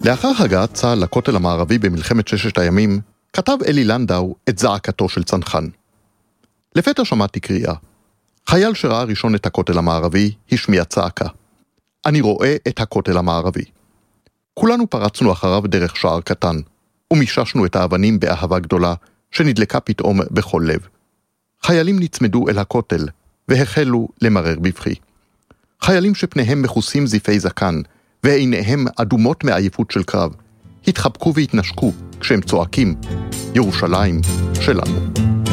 לאחר הגעת צה"ל לכותל המערבי במלחמת ששת הימים, כתב אלי לנדאו את זעקתו של צנחן. לפתע שמעתי קריאה. חייל שראה ראשון את הכותל המערבי השמיע צעקה. אני רואה את הכותל המערבי. כולנו פרצנו אחריו דרך שער קטן, ומיששנו את האבנים באהבה גדולה שנדלקה פתאום בכל לב. חיילים נצמדו אל הכותל, והחלו למרר בבכי. חיילים שפניהם מכוסים זיפי זקן, ועיניהם אדומות מעייפות של קרב, התחבקו והתנשקו כשהם צועקים, ירושלים שלנו.